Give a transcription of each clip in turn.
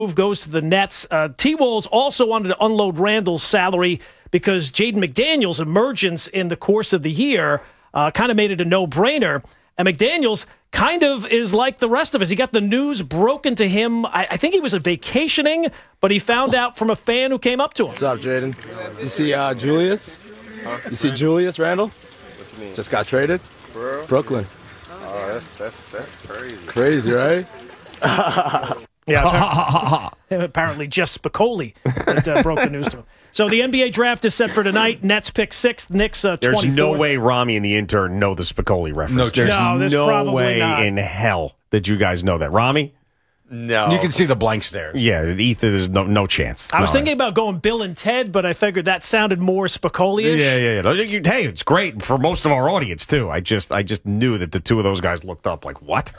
move goes to the Nets. T-Wolves also wanted to unload Randall's salary because Jaden McDaniels' emergence in the course of the year kind of made it a no-brainer. And McDaniels kind of is like the rest of us. He got the news broken to him. I think he was vacationing, but he found out from a fan who came up to him. What's up, Jaden? You see Julius? You see Julius Randle? What you mean? Just got traded? For real? Brooklyn. Oh, that's crazy. Crazy, right? Yeah, apparently Jeff Spicoli that broke the news to him. So the NBA draft is set for tonight. Nets pick 6th, Knicks 24th. There's no way Rami and the intern know the Spicoli reference. There's no way not. in hell that you guys know that. Rami? No. You can see the blank stare. Yeah, Ethan, there's no chance. I was thinking about going Bill and Ted, but I figured that sounded more Spicoli-ish. Yeah. Hey, it's great for most of our audience, too. I just knew that the two of those guys looked up like, what?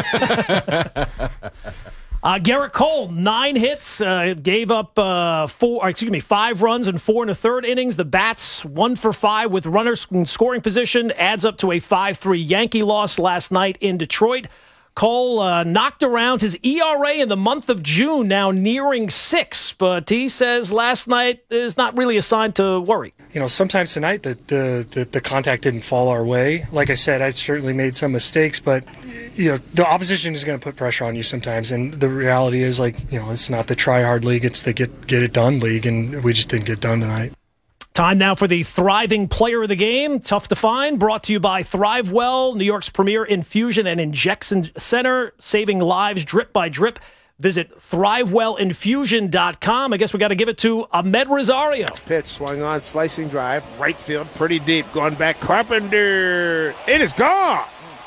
Garrett Cole, 9 hits, gave up 5 runs and 4 1/3 innings. The Bats 1 for 5 with runners in scoring position, adds up to a 5-3 Yankee loss last night in Detroit. Cole knocked around his ERA in the month of June, now nearing 6, but he says last night is not really a sign to worry. You know, sometimes tonight the contact didn't fall our way. Like I said, I certainly made some mistakes, but you know, the opposition is going to put pressure on you sometimes, and the reality is, like, you know, it's not the try-hard league, it's the get it done league, and we just didn't get done tonight. Time now for the thriving player of the game. Tough to find. Brought to you by ThriveWell, New York's premier infusion and injection center, saving lives drip by drip. Visit ThriveWellInfusion.com. I guess we got to give it to Ahmed Rosario. Pitch swung on, slicing drive, right field, pretty deep, going back. Carpenter, it is gone.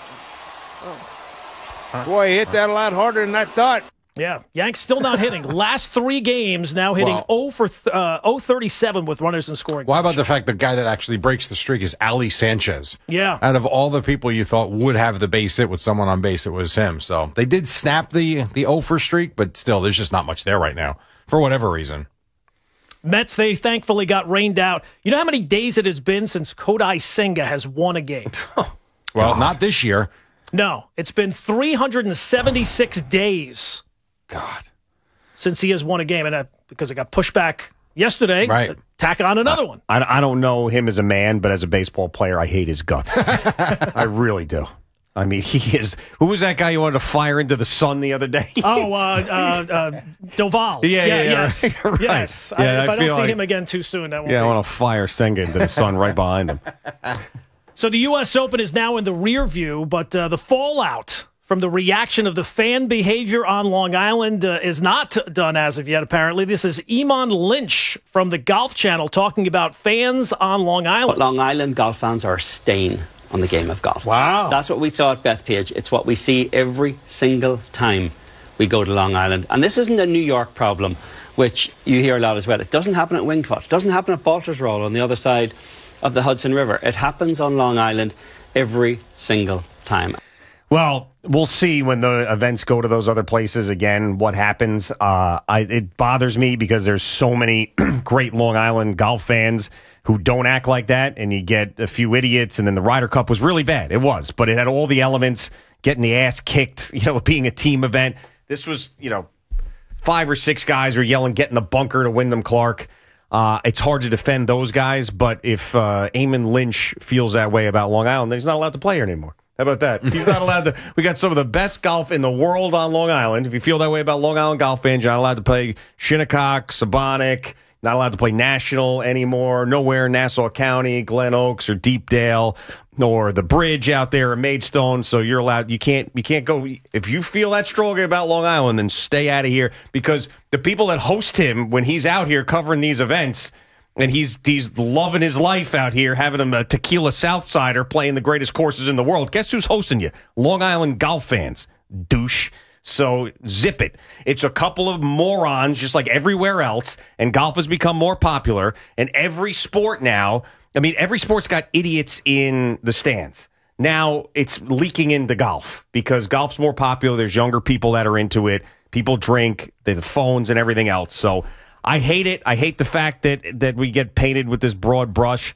Boy, he hit that a lot harder than I thought. Yeah, Yanks still not hitting. Last 3 games now hitting 0-37 with runners in scoring. Why about the fact the guy that actually breaks the streak is Ali Sanchez? Yeah. Out of all the people you thought would have the base hit with someone on base, it was him. So they did snap the 0 for streak, but still, there's just not much there right now for whatever reason. Mets, they thankfully got rained out. You know how many days it has been since Kodai Senga has won a game? Well, not this year. No, it's been 376 days. God. Since he has won a game, and because it got pushed back yesterday, right. Tack on another one. I don't know him as a man, but as a baseball player, I hate his guts. I really do. I mean, he is. Who was that guy you wanted to fire into the sun the other day? Doval. Yes. Right. Yes. Yeah, if I don't see like, him again too soon, that won't I want to fire Senga into the sun right behind him. So the U.S. Open is now in the rear view, but the fallout from the reaction of the fan behavior on Long Island is not done as of yet, apparently. This is Eamon Lynch from the Golf Channel talking about fans on Long Island. But Long Island golf fans are a stain on the game of golf. Wow. That's what we saw at Bethpage. It's what we see every single time we go to Long Island. And this isn't a New York problem, which you hear a lot as well. It doesn't happen at Wingfoot. It doesn't happen at Baltusrol on the other side of the Hudson River. It happens on Long Island every single time. Well, we'll see when the events go to those other places again what happens. It bothers me because there's so many great Long Island golf fans who don't act like that, and you get a few idiots, and then the Ryder Cup was really bad. It was, but it had all the elements, getting the ass kicked, being a team event. This was, 5 or 6 guys were yelling, get in the bunker to Wyndham Clark. It's hard to defend those guys, but if Eamon Lynch feels that way about Long Island, then he's not allowed to play here anymore. How about that? He's not allowed to. We got some of the best golf in the world on Long Island. If you feel that way about Long Island golf fans, you're not allowed to play Shinnecock, Sabonic, not allowed to play National anymore, nowhere in Nassau County, Glen Oaks, or Deepdale, or the bridge out there, or Maidstone. So you're allowed. You can't go. If you feel that strongly about Long Island, then stay out of here, because the people that host him when he's out here covering these events, and he's loving his life out here, having him a tequila Southsider playing the greatest courses in the world. Guess who's hosting you? Long Island golf fans, douche. So zip it. It's a couple of morons just like everywhere else, and golf has become more popular. And every sport now, every sport's got idiots in the stands. Now it's leaking into golf because golf's more popular. There's younger people that are into it. People drink, they have phones and everything else. So I hate it. I hate the fact that we get painted with this broad brush.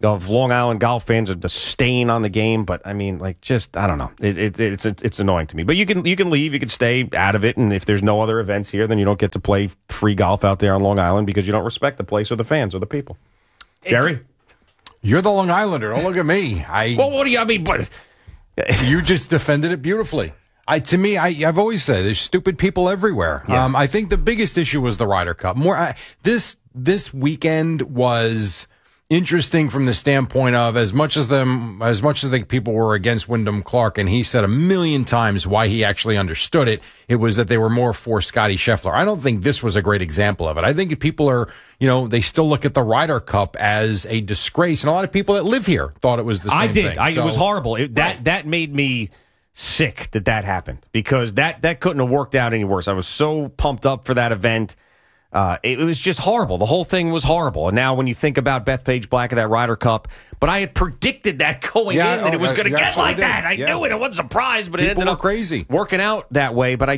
of Long Island golf fans are the stain on the game. But I mean, like, just I don't know. It's annoying to me. But you can leave. You can stay out of it. And if there's no other events here, then you don't get to play free golf out there on Long Island because you don't respect the place or the fans or the people. Jerry, you're the Long Islander. Don't look at me. Well, what do you? I mean, but you just defended it beautifully. I've always said there's stupid people everywhere. Yeah. I think the biggest issue was the Ryder Cup. This weekend was interesting from the standpoint of as much as the people were against Wyndham Clark, and he said a million times why he actually understood it. It was that they were more for Scotty Scheffler. I don't think this was a great example of it. I think people are, they still look at the Ryder Cup as a disgrace, and a lot of people that live here thought it was the same thing. It was horrible. That made me sick that happened because that couldn't have worked out any worse. I was so pumped up for that event. It was just horrible. The whole thing was horrible. And now when you think about Bethpage Black at that Ryder Cup, but I had predicted that going in that it was going to get like that. I knew it. I wasn't surprised, but it ended up crazy working out that way. But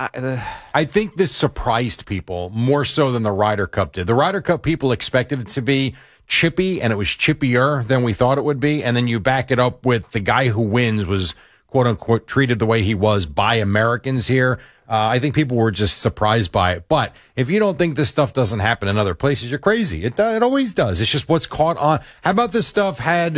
I think this surprised people more so than the Ryder Cup did. The Ryder Cup people expected it to be chippy, and it was chippier than we thought it would be. And then you back it up with the guy who wins was quote unquote treated the way he was by Americans here. I think people were just surprised by it. But if you don't think this stuff doesn't happen in other places, you're crazy. It always does. It's just what's caught on. How about this stuff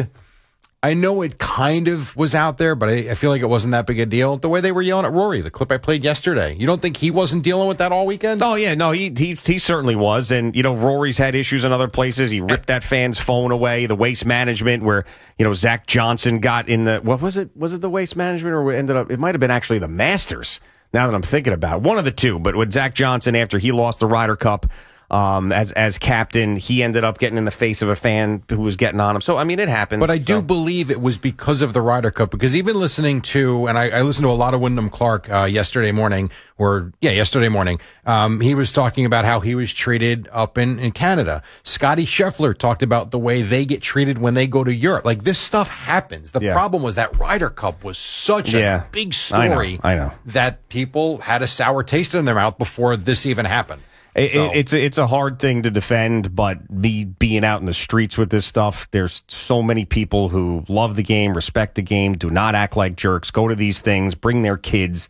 I know it kind of was out there, but I feel like it wasn't that big a deal. The way they were yelling at Rory, the clip I played yesterday. You don't think he wasn't dealing with that all weekend? Oh, yeah. No, he certainly was. And, Rory's had issues in other places. He ripped that fan's phone away. The waste management where, Zach Johnson got in the, what was it? Was it the waste management or it might have been actually the Masters now that I'm thinking about it. One of the two. But with Zach Johnson, after he lost the Ryder Cup, as captain, he ended up getting in the face of a fan who was getting on him. So, I mean, it happens. But I do believe it was because of the Ryder Cup, because even listening to, and I listened to a lot of Wyndham Clark yesterday morning. He was talking about how he was treated up in Canada. Scotty Scheffler talked about the way they get treated when they go to Europe. Like, this stuff happens. The problem was that Ryder Cup was such a big story I know. that people had a sour taste in their mouth before this even happened. It's a hard thing to defend, but me being out in the streets with this stuff, there's so many people who love the game, respect the game, do not act like jerks, go to these things, bring their kids.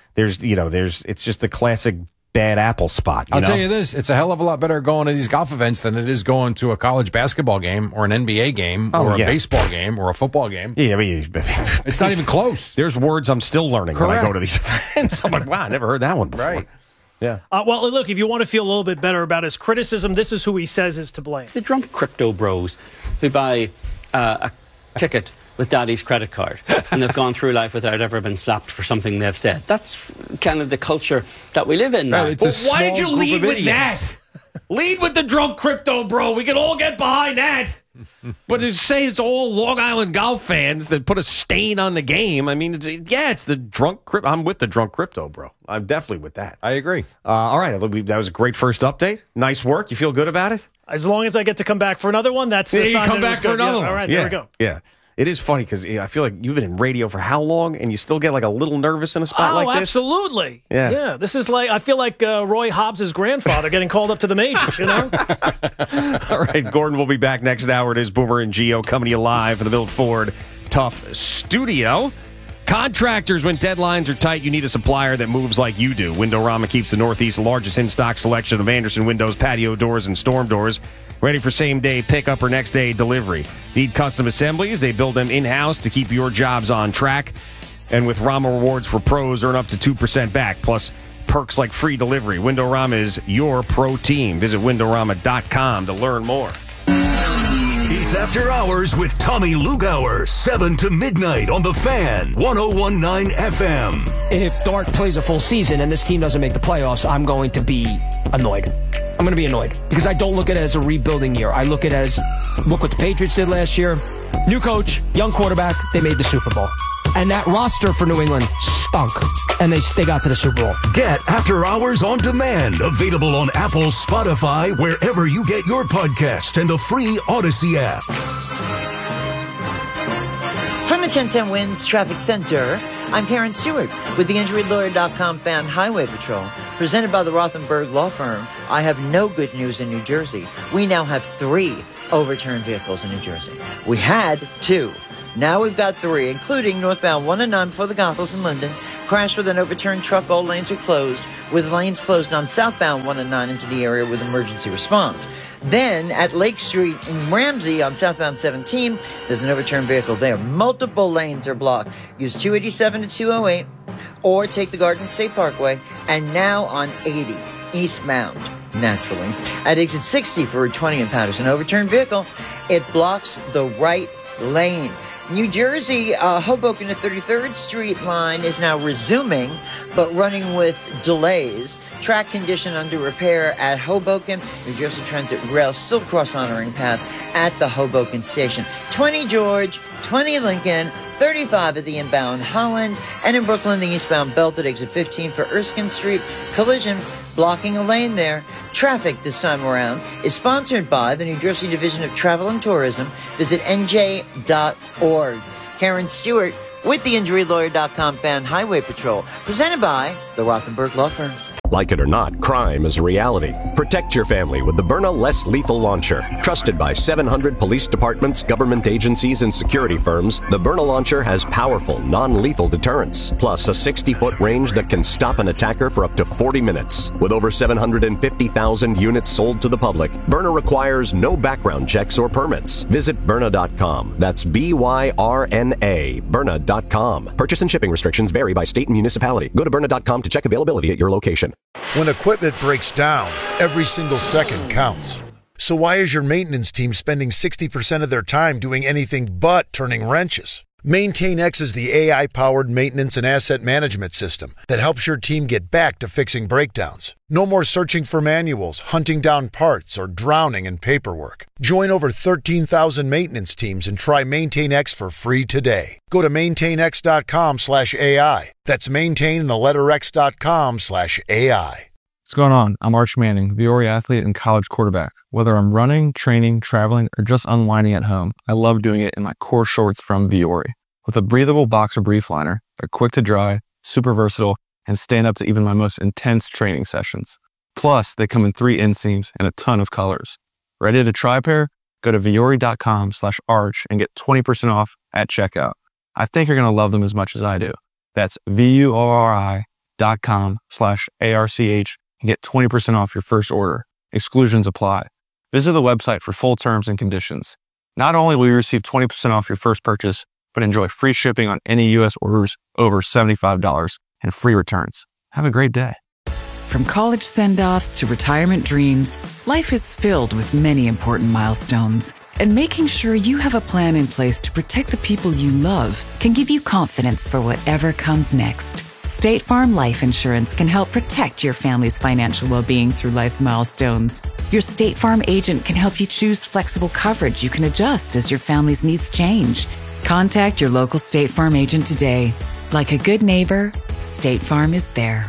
It's just the classic bad apple spot. I'll tell you this, it's a hell of a lot better going to these golf events than it is going to a college basketball game or an NBA game or a baseball game or a football game. Yeah, I mean, it's not even close. There's words I'm still learning when I go to these events. I'm like, wow, I never heard that one before. Right. Yeah. Well, look, if you want to feel a little bit better about his criticism, this is who he says is to blame. It's the drunk crypto bros who buy a ticket with daddy's credit card and they've gone through life without ever been slapped for something they've said. That's kind of the culture that we live in now. Right, well, why did you lead with that? Lead with the drunk crypto bro. We can all get behind that. But to say it's all Long Island golf fans that put a stain on the game, I mean, it's the drunk crypto. I'm with the drunk crypto, bro. I'm definitely with that. I agree. All right. That was a great first update. Nice work. You feel good about it? As long as I get to come back for another one, that's the sign. You come back for another one. All right, there we go. Yeah. It is funny because I feel like you've been in radio for how long, and you still get like a little nervous in a spot like this? Oh, absolutely. Yeah. This is like, I feel like Roy Hobbs' grandfather getting called up to the majors, All right, Gordon will be back next hour. It is Boomer and Gio coming to you live from the Bill Ford Tough Studio. Contractors, when deadlines are tight, you need a supplier that moves like you do. Windorama keeps the Northeast's largest in-stock selection of Anderson windows, patio doors, and storm doors. Ready for same-day pickup or next-day delivery. Need custom assemblies? They build them in-house to keep your jobs on track. And with Rama Rewards for pros, earn up to 2% back, plus perks like free delivery. Windorama is your pro team. Visit Windorama.com to learn more. It's After Hours with Tommy Lugauer, 7 to midnight on The Fan, 101.9 FM. If Dart plays a full season and this team doesn't make the playoffs, I'm going to be annoyed. I'm going to be annoyed because I don't look at it as a rebuilding year. I look at it as, look what the Patriots did last year. New coach, young quarterback, they made the Super Bowl. And that roster for New England stunk. And they got to the Super Bowl. Get After Hours on demand. Available on Apple, Spotify, wherever you get your podcast, and the free Odyssey app. From the 1010 Winds Traffic Center, I'm Karen Stewart with the InjuryLawyer.com Fan Highway Patrol. presented by the Rothenberg Law Firm. I have no good news in New Jersey. We now have 3 overturned vehicles in New Jersey. We had 2. Now we've got 3, including northbound 109 before the Goethals in Linden, crashed with an overturned truck. All lanes are closed, with lanes closed on southbound 109 into the area with emergency response. Then at Lake Street in Ramsey on southbound 17, there's an overturned vehicle there. Multiple lanes are blocked. Use 287 to 208 or take the Garden State Parkway. And now on 80 eastbound, naturally, at exit 60 for Route 20 in Patterson, overturned vehicle. It blocks the right lane. New Jersey, Hoboken to 33rd Street line is now resuming, but running with delays. Track condition under repair at Hoboken. New Jersey Transit Rail still cross-honoring path at the Hoboken station. 20 George, 20 Lincoln, 35 at the inbound Holland, and in Brooklyn, the eastbound belt at exit 15 for Erskine Street. Collision blocking a lane there. Traffic this time around is sponsored by the New Jersey Division of Travel and Tourism. Visit nj.org. Karen Stewart with the InjuryLawyer.com Fan Highway Patrol, presented by the Rothenberg Law Firm. Like it or not, crime is a reality. Protect your family with the Byrna Less Lethal Launcher. Trusted by 700 police departments, government agencies, and security firms, the Byrna Launcher has powerful, non-lethal deterrence, plus a 60-foot range that can stop an attacker for up to 40 minutes. With over 750,000 units sold to the public, Byrna requires no background checks or permits. Visit Byrna.com. That's B-Y-R-N-A, Byrna.com. Purchase and shipping restrictions vary by state and municipality. Go to Byrna.com to check availability at your location. When equipment breaks down, every single second counts. So why is your maintenance team spending 60% of their time doing anything but turning wrenches? MaintainX is the AI-powered maintenance and asset management system that helps your team get back to fixing breakdowns. No more searching for manuals, hunting down parts, or drowning in paperwork. Join over 13,000 maintenance teams and try MaintainX for free today. Go to maintainx.com/AI. That's maintain.x.com/AI. What's going on? I'm Arch Manning, Viore athlete and college quarterback. Whether I'm running, training, traveling, or just unwinding at home, I love doing it in my core shorts from Viore. With a breathable boxer brief liner, they're quick to dry, super versatile, and stand up to even my most intense training sessions. Plus, they come in 3 inseams and a ton of colors. Ready to try a pair? Go to Viore.com/arch and get 20% off at checkout. I think you're going to love them as much as I do. That's VUORI.com/ARCH and get 20% off your first order. Exclusions apply. Visit the website for full terms and conditions. Not only will you receive 20% off your first purchase, but enjoy free shipping on any U.S. orders over $75 and free returns. Have a great day. From college send-offs to retirement dreams, life is filled with many important milestones. And making sure you have a plan in place to protect the people you love can give you confidence for whatever comes next. State Farm Life Insurance can help protect your family's financial well-being through life's milestones. Your State Farm agent can help you choose flexible coverage you can adjust as your family's needs change. Contact your local State Farm agent today. Like a good neighbor, State Farm is there.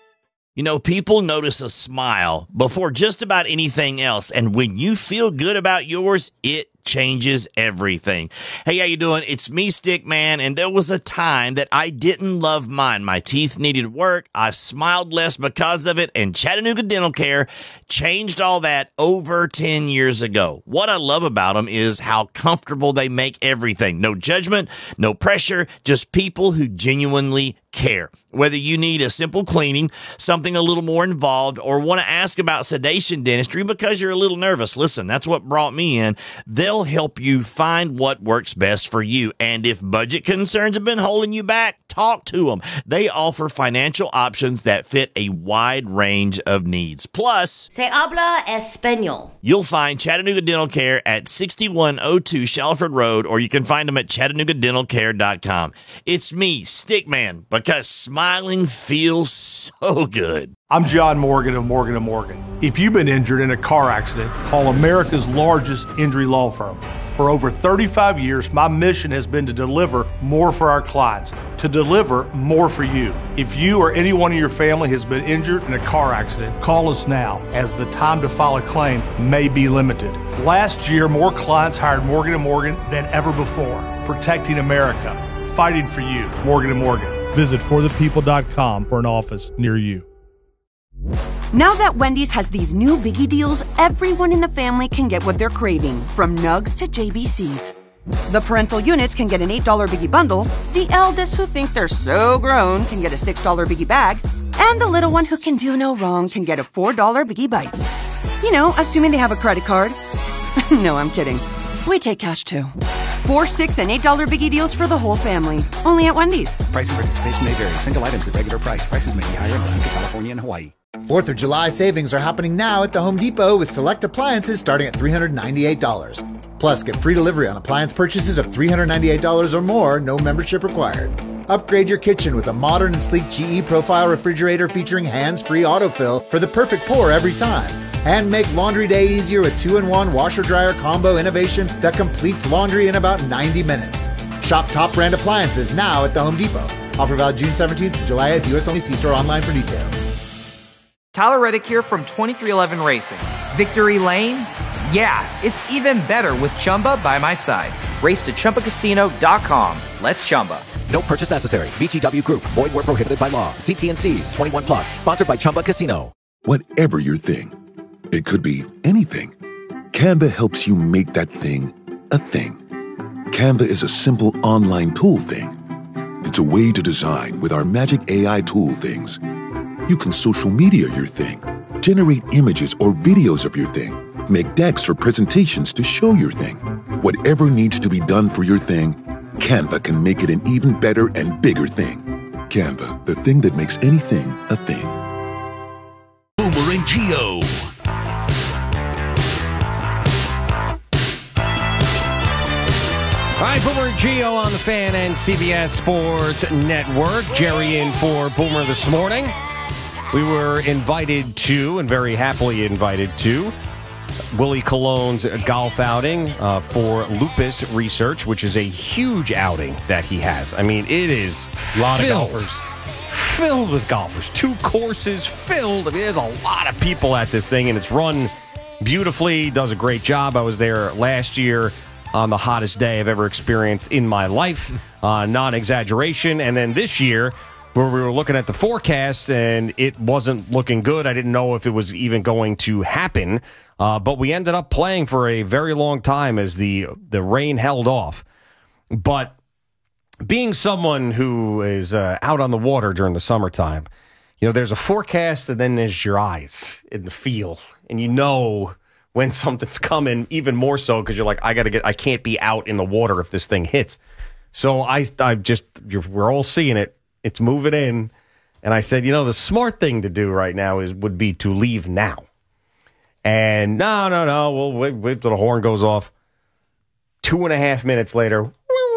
You know, people notice a smile before just about anything else. And when you feel good about yours, it changes everything. Hey, how you doing? It's me, Stickman, and there was a time that I didn't love mine. My teeth needed work. I smiled less because of it, and Chattanooga Dental Care changed all that over 10 years ago. What I love about them is how comfortable they make everything. No judgment, no pressure, just people who genuinely care. Whether you need a simple cleaning, something a little more involved, or want to ask about sedation dentistry because you're a little nervous, listen, that's what brought me in. They'll help you find what works best for you. And if budget concerns have been holding you back, talk to them. They offer financial options that fit a wide range of needs. Plus, Se habla español. You'll find Chattanooga Dental Care at 6102 Shalford Road, or you can find them at ChattanoogaDentalCare.com. It's me, Stickman, because smiling feels so good. I'm John Morgan of Morgan & Morgan. If you've been injured in a car accident, call America's largest injury law firm. For over 35 years, my mission has been to deliver more for our clients, to deliver more for you. If you or anyone in your family has been injured in a car accident, call us now, as the time to file a claim may be limited. Last year, more clients hired Morgan & Morgan than ever before, protecting America, fighting for you. Morgan & Morgan. Visit forthepeople.com for an office near you. Now that Wendy's has these new biggie deals, everyone in the family can get what they're craving, from nugs to JBCs. The parental units can get an $8 biggie bundle, the eldest who think they're so grown can get a $6 biggie bag, and the little one who can do no wrong can get a $4 biggie bites. You know, assuming they have a credit card. No, I'm kidding. We take cash too. $4, $6, and $8 biggie deals for the whole family. Only at Wendy's. Price and participation may vary. Single items at regular price. Prices may be higher in Alaska, California, and Hawaii. 4th of July savings are happening now at the Home Depot with select appliances starting at $398. Plus, get free delivery on appliance purchases of $398 or more, no membership required. Upgrade your kitchen with a modern and sleek GE Profile refrigerator featuring hands-free autofill for the perfect pour every time. And make laundry day easier with 2-in-1 washer-dryer combo innovation that completes laundry in about 90 minutes. Shop top brand appliances now at the Home Depot. Offer valid June 17th to July 8th. U.S. only. See store online for details. Tyler Reddick here from 2311 Racing. Victory Lane? Yeah, it's even better with Chumba by my side. Race to ChumbaCasino.com. Let's Chumba. No purchase necessary. VGW Group. Void where prohibited by law. See T&Cs. 21 plus. Sponsored by Chumba Casino. Whatever your thing, it could be anything. Canva helps you make that thing a thing. Canva is a simple online tool thing. It's a way to design with our magic AI tool things. You can social media your thing, generate images or videos of your thing, make decks for presentations to show your thing. Whatever needs to be done for your thing, Canva can make it an even better and bigger thing. Canva, the thing that makes anything a thing. Boomer and Gio. All right, Boomer and Gio on the Fan and CBS Sports Network. Jerry in for Boomer this morning. We were invited to, and very happily invited to, Willie Colon's golf outing for lupus research, which is a huge outing that he has. I mean, it is a lot of golfers. Filled with golfers. 2 courses filled. I mean, there's a lot of people at this thing, and it's run beautifully. Does a great job. I was there last year on the hottest day I've ever experienced in my life. Non-exaggeration. And then this year, where we were looking at the forecast, and it wasn't looking good. I didn't know if it was even going to happen. But we ended up playing for a very long time as the rain held off. But being someone who is out on the water during the summertime, you know, there's a forecast and then there's your eyes in the feel. And you know when something's coming, even more so because you're like, I can't be out in the water if this thing hits. So we're all seeing it. It's moving in. And I said, you know, the smart thing to do right now would be to leave now. And no, we'll wait till the horn goes off. 2.5 minutes later,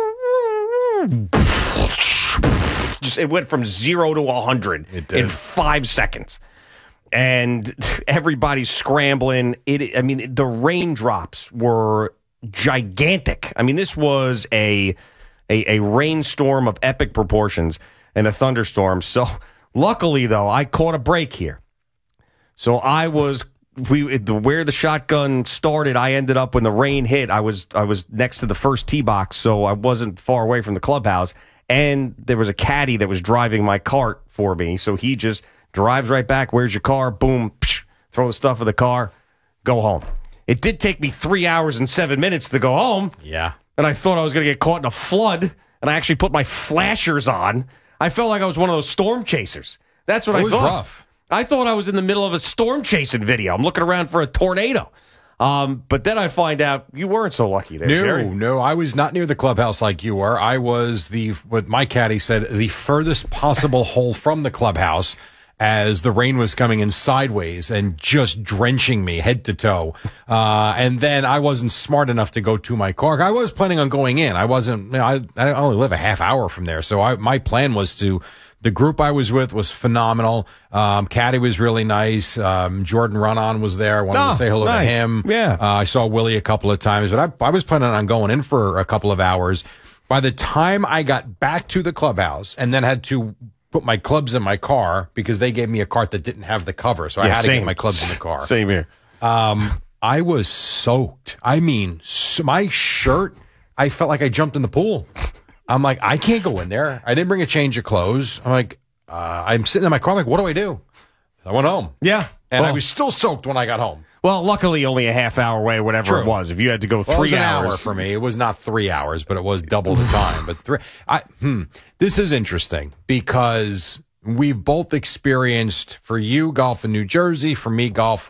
it went from 0 to 100 in 5 seconds. And everybody's scrambling. The raindrops were gigantic. I mean, this was a rainstorm of epic proportions and a thunderstorm. So luckily, though, I caught a break here. So where the shotgun started, I ended up when the rain hit. I was next to the first tee box, so I wasn't far away from the clubhouse. And there was a caddy that was driving my cart for me, so he just drives right back. Where's your car? Boom, psh, throw the stuff in the car, go home. It did take me 3 hours and 7 minutes to go home. Yeah, and I thought I was going to get caught in a flood, and I actually put my flashers on. I felt like I was one of those storm chasers. That's what I thought. It was rough. I thought I was in the middle of a storm chasing video. I'm looking around for a tornado. But then I find out you weren't so lucky there, Jerry. No, I was not near the clubhouse like you were. I was what my caddy said, the furthest possible hole from the clubhouse as the rain was coming in sideways and just drenching me head to toe. And then I wasn't smart enough to go to my car. I was planning on going in. I wasn't, I only live a half hour from there. So my plan was the group I was with was phenomenal. Caddy was really nice. Jordan Run-On was there. I wanted to say hello to him. Yeah. I saw Willie a couple of times, but I was planning on going in for a couple of hours. By the time I got back to the clubhouse and then had to put my clubs in my car because they gave me a cart that didn't have the cover, so I had to get my clubs in the car. Same here. I was soaked. I mean, my shirt, I felt like I jumped in the pool. I'm like, I can't go in there. I didn't bring a change of clothes. I'm like, I'm sitting in my car like, what do I do? I went home. Yeah. And I was still soaked when I got home. Well, luckily only a half hour away, whatever it was. If you had to go 3 it was hours. an hour for me. It was not 3 hours, but it was double the time. But this is interesting because we've both experienced, for you, golf in New Jersey, for me, golf